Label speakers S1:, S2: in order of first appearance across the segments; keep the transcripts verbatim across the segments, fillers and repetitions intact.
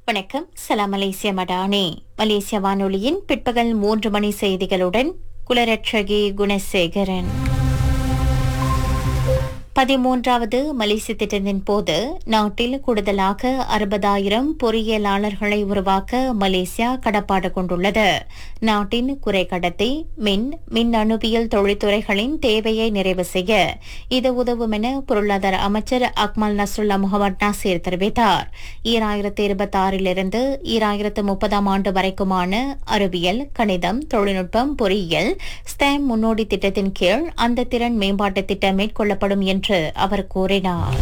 S1: வணக்கம். சலாம் மலேசிய மடானி. மலேசிய வானொலியின் பிற்பகல் மூன்று மணி செய்திகளுடன் குலரட்சகி குணசேகரன். பதிமூன்றாவது மலேசிய திட்டத்தின் போது நாட்டில் கூடுதலாக அறுபதாயிரம் பொறியியலாளர்களை உருவாக்க மலேசியா கடப்பாடு கொண்டுள்ளது. நாட்டின் குறைக்கடத்தி, மின் மின் அணுவியல் தொழில்துறைகளின் தேவையை நிறைவு செய்ய இது உதவும் என பொருளாதார அமைச்சர் அக்மல் நஸ்ருல்லா முகமது நாசீர் தெரிவித்தார். ஈராயிரத்து இருபத்தி ஆறிலிருந்து ஈராயிரத்து முப்பதாம் ஆண்டு வரைக்குமான அறிவியல், கணிதம், தொழில்நுட்பம், பொறியியல் ஸ்டேம் முன்னோடி திட்டத்தின் கீழ் அந்த திறன் மேம்பாட்டு திட்டம் மேற்கொள்ளப்படும் என்று அவர் கூறினார்.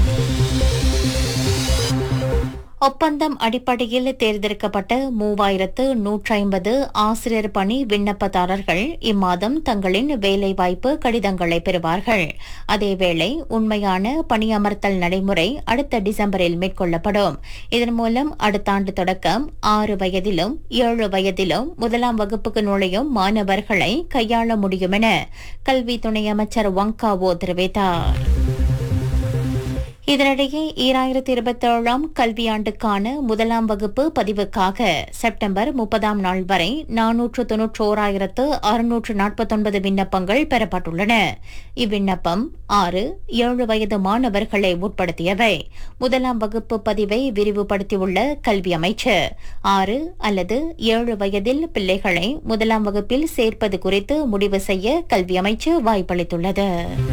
S1: ஒப்பந்தம் அடிப்படையில் தேர்ந்தெடுக்கப்பட்ட மூவாயிரத்து நூற்றி ஐம்பது ஆசிரியர் பணி விண்ணப்பதாரர்கள் இம்மாதம் தங்களின் வேலைவாய்ப்பு கடிதங்களை பெறுவார்கள். அதேவேளை உண்மையான பணியமர்த்தல் நடைமுறை அடுத்த டிசம்பரில் மேற்கொள்ளப்படும். இதன் மூலம் அடுத்த ஆண்டு தொடக்கம் ஆறு வயதிலும் ஏழு வயதிலும் முதலாம் வகுப்புக்கு நுழையும் மாணவர்களை கையாள முடியும் என கல்வி துணை அமைச்சர் வங்காவோ தெரிவித்தார். இதனிடையே ஈராயிரத்தி இருபத்தி ஏழாம் கல்வியாண்டுக்கான முதலாம் வகுப்பு பதிவுக்காக செப்டம்பர் முப்பதாம் நாள் வரை நானூற்று தொன்னூற்றோராயிரத்து அறுநூற்று நாற்பத்தொன்பது விண்ணப்பங்கள் பெறப்பட்டுள்ளன. இவ்விண்ணப்பம் ஆறு ஏழு வயது மாணவர்களை உட்படுத்தியவை. முதலாம் வகுப்பு பதிவை விரிவுபடுத்தியுள்ள கல்வி அமைச்சர் ஆறு அல்லது ஏழு வயதில் பிள்ளைகளை முதலாம் வகுப்பில் சேர்ப்பது குறித்து முடிவு செய்ய கல்வி அமைச்சு வாய்ப்பளித்துள்ளது.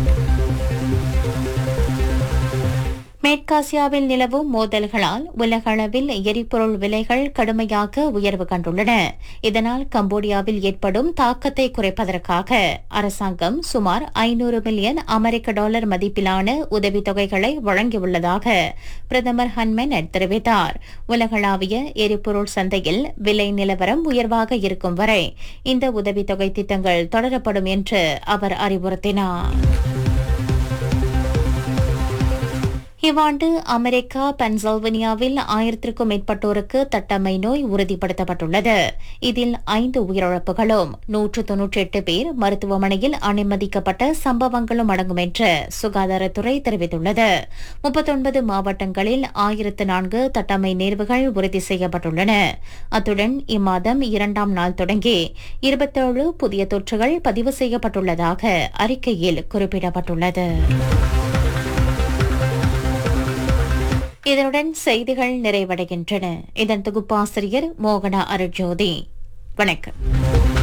S1: மேற்காசியாவில் நிலவும் மோதல்களால் உலகளவில் எரிபொருள் விலைகள் கடுமையாக உயர்வு கண்டுள்ளன. இதனால் கம்போடியாவில் ஏற்படும் தாக்கத்தை குறைப்பதற்காக அரசாங்கம் சுமார் ஐநூறு மில்லியன் அமெரிக்க டாலர் மதிப்பிலான உதவித்தொகைகளை வழங்கியுள்ளதாக பிரதமர் ஹன்மென் தெரிவித்தார். உலகளாவிய எரிபொருள் சந்தையில் விலை நிலவரம் உயர்வாக இருக்கும் வரை இந்த உதவித்தொகை திட்டங்கள் தொடரப்படும் என்று அவர் அறிவுறுத்தினார். இவ்வாண்டு அமெரிக்கா பென்சில்வேனியாவில் ஆயிரத்திற்கும் மேற்பட்டோருக்கு தட்டம்மை நோய் உறுதிப்படுத்தப்பட்டுள்ளது. இதில் ஐந்து உயிரிழப்புகளும் நூற்று தொன்னூற்றி எட்டு பேர் மருத்துவமனையில் அனுமதிக்கப்பட்ட சம்பவங்களும் அடங்கும் என்று சுகாதாரத்துறை தெரிவித்துள்ளது. முப்பத்தொன்பது மாவட்டங்களில் ஆயிரத்து நான்கு தட்டம்மை நேர்வுகள் உறுதி செய்யப்பட்டுள்ளன. அத்துடன் இம்மாதம் இரண்டாம் நாள் தொடங்கி இருபத்தேழு புதிய தொற்றுகள் பதிவு செய்யப்பட்டுள்ளதாக அறிக்கையில் குறிப்பிடப்பட்டுள்ளது. இதனுடன் செய்திகள் நிறைவடைகின்றன. இதன் தொகுப்பாசிரியர் மோகனா அருட்ஜோதி. வணக்கம்.